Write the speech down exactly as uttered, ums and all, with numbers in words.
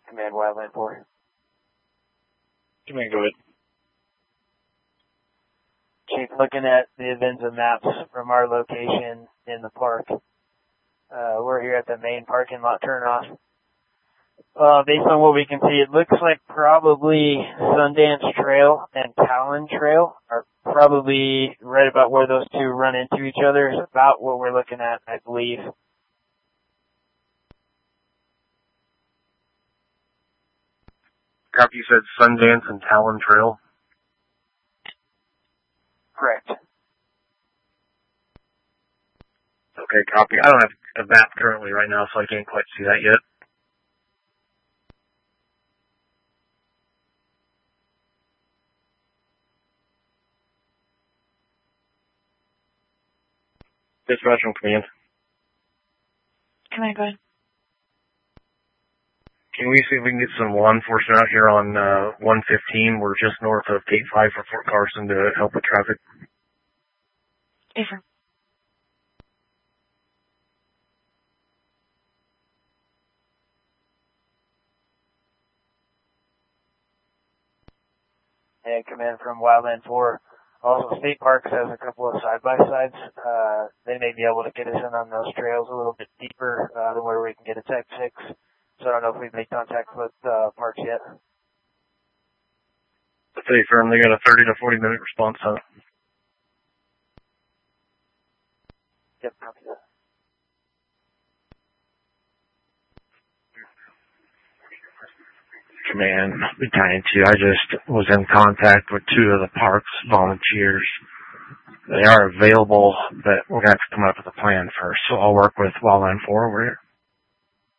Command Wildland four. Command, go ahead. Chief, looking at the Avenza maps from our location in the park, uh, we're here at the main parking lot turnoff. Uh, based on what we can see, it looks like probably Sundance Trail and Talon Trail are probably right about where those two run into each other. Is about what we're looking at, I believe. Copy, you said Sundance and Talon Trail? Correct. Okay, copy. I don't have a map currently right now, so I can't quite see that yet. Dispatch on command. Command, go ahead. Can we see if we can get some law enforcement out here on uh, one fifteen? We're just north of Gate five for Fort Carson to help with traffic. Affirm. And command from Wildland four. Also, State Parks has a couple of side-by-sides. Uh, they may be able to get us in on those trails a little bit deeper uh, than where we can get a Tech six. So I don't know if we've made contact with uh, Parks yet. Stay firm. They got a thirty to forty minute response time. Yep, copy that. Command, Battalion two. I just was in contact with two of the parks volunteers. They are available, but we're going to have to come up with a plan first. So I'll work with Wildland four over here.